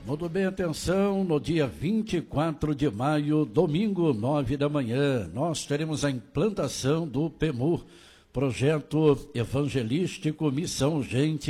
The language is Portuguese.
Muito bem, atenção, no dia 24 de maio, domingo, 9 da manhã, nós teremos a implantação do PEMUR, Projeto Evangelístico Missão Gente